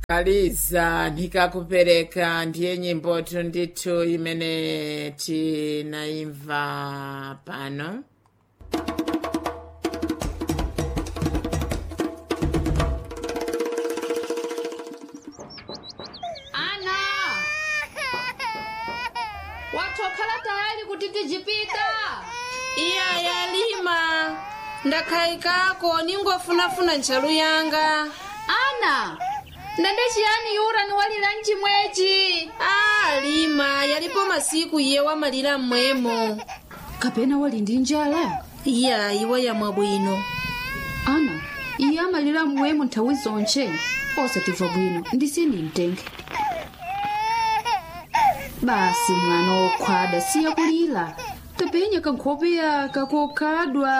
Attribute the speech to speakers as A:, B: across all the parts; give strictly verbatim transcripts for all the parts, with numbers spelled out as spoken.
A: Aliza ndikakupereka ndiye nyimbo ndithu imene tinaimva pano.
B: Ana watokhala tayari kuti tijipita?
C: Iya yalima ndakhaikako ningofunafuna ntchalu yanga.
B: Ana ndende chiyani yura ni walira mchimwechi?
C: Ah, lima yalipo masiku iye wamalira mmwemo.
B: Kapena wali ndi njala?
C: Iya iwe yamwa bwino.
B: Ana iye amalira mmwemo nthawi zonche osatimva bwino ndisini mtenge. Basi mwana wokhwada siya kulira tapenya kankhope yaka kokhadwa.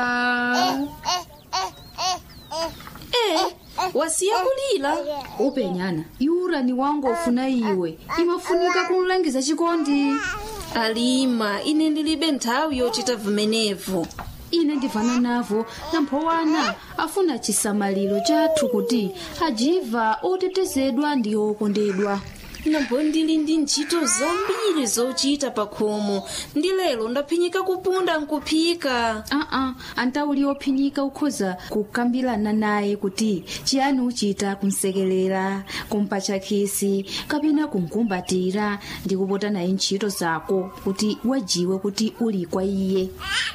C: Eh, wasiya kulira?
B: Upenyana yura ni wangu ofuna iwe imafunika kumulangiza chikondi.
C: Alima ine ndilibe nthawi yochita vimenevu.
B: Ine ndivana navo namphowana afuna chisamaliro chathu kuti ajiva otetezedwa ndi okondedwa.
C: Nambo ndili ndi ntchito zambiri zochita pakhomo ndi lero ndaphinyika kupunda nkuphika.
B: Aa antauli ophinyika ukhoza kukambirana naye kuti chiyani uchita kumsekelera kumpatcha khisi kapena kumkumbatira ndi kupota naye ntchito zako kuti wajiwe kuti uli kwa iye.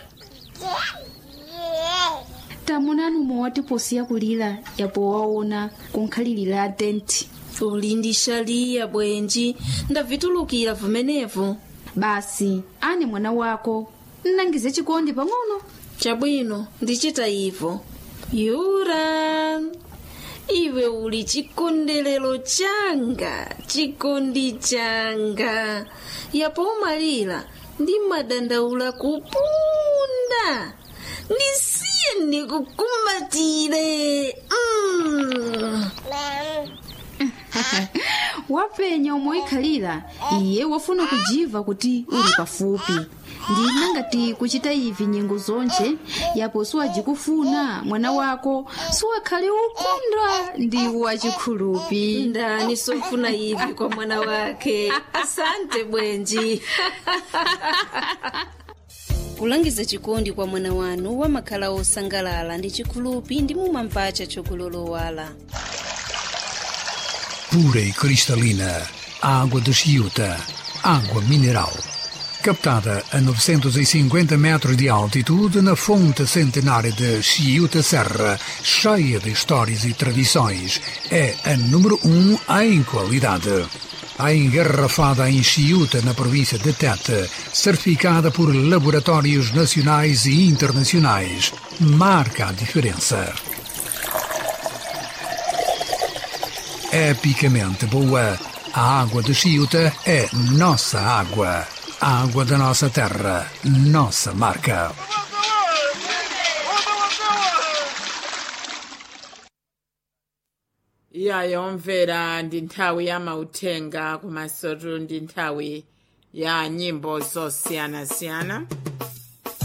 B: Tamunanu mowati posiya kulira yapo waona kunkhalirira tenti.
C: Uli ndi shaliya bwenji ndavitulukira vimenevu.
B: Basi ane mwana wako nnangize chikondi pang'ono.
C: Chabwino ndichita ivo. Yura iwe uli chikondelero changa chikondi changa yapo umalira ndi madandaula kupunda ndisiye ndikukumbatire. mm.
B: Wapenya umoikhalira iye wafuna kujiva kuti uli pafupi. Ndina ngati kuchita ivi nyengo zonche yapo siwajikufuna mwana wako siwakhale ukunda ndi wachikhulupi.
C: Ndani sofuna ivi kwa mwana wake. Asante bwenji. Kulangiza chikondi kwa mwana wanu wamakhala osangalala ndi chikhulupi ndi mumamvacha chokulolowala.
D: Pura e cristalina, água de Chiuta, água mineral. Captada a novecentos e cinquenta metros de altitude na fonte centenária de Chiuta Serra, cheia de histórias e tradições, é a número um em qualidade. A engarrafada em Chiuta, na província de Tete, certificada por laboratórios nacionais e internacionais, marca a diferença. Epicamente boa, a água de Chiuta é nossa água. A água da nossa terra, nossa marca.
A: Iyayo mvera ndi nthawi ya mauthenga kumasotu ndi nthawi ya nyimbo zosiyanasiyana.